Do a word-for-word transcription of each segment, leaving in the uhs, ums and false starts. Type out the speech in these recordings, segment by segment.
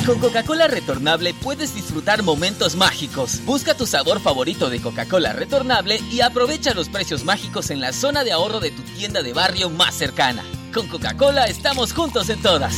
Con Coca-Cola retornable puedes disfrutar momentos mágicos. Busca tu sabor favorito de Coca-Cola retornable y aprovecha los precios mágicos en la zona de ahorro de tu tienda de barrio más cercana. Con Coca-Cola estamos juntos en todas.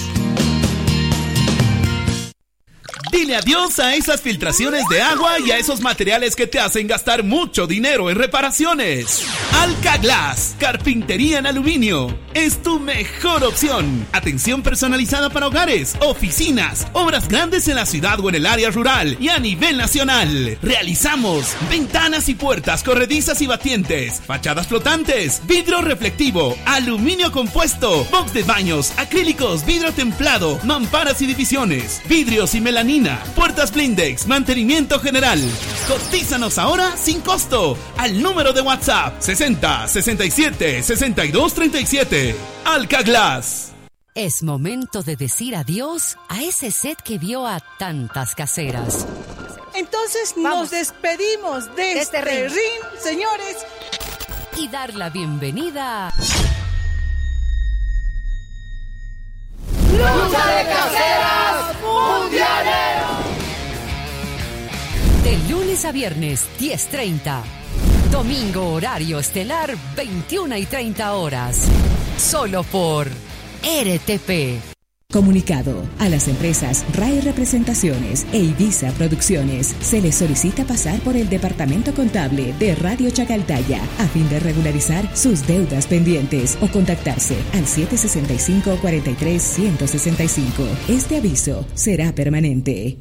Dile adiós a esas filtraciones de agua y a esos materiales que te hacen gastar mucho dinero en reparaciones. Alcaglass, carpintería en aluminio, es tu mejor opción. Atención personalizada para hogares, oficinas, obras grandes en la ciudad o en el área rural y a nivel nacional. Realizamos ventanas y puertas corredizas y batientes, fachadas flotantes, vidrio reflectivo, aluminio compuesto, box de baños, acrílicos, vidrio templado, mamparas y divisiones, vidrios y melanina, puertas blindex, mantenimiento general. Cotízanos ahora sin costo al número de WhatsApp sesenta, sesenta y siete, sesenta y dos, treinta y siete. Alcaglass. Es momento de decir adiós a ese set que vio a tantas caseras. Entonces Vamos. nos despedimos de, de este, este ring. ring, señores. Y dar la bienvenida. ¡Lucha de caseras mundiales! De lunes a viernes, diez treinta. Domingo, horario estelar, veintiuna y treinta horas. Solo por R T P. Comunicado a las empresas R A E Representaciones e Ibiza Producciones. Se les solicita pasar por el departamento contable de Radio Chacaltaya a fin de regularizar sus deudas pendientes o contactarse al siete sesenta y cinco, cuarenta y tres, ciento sesenta y cinco. Este aviso será permanente.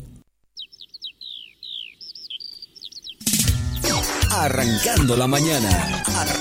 Arrancando la mañana.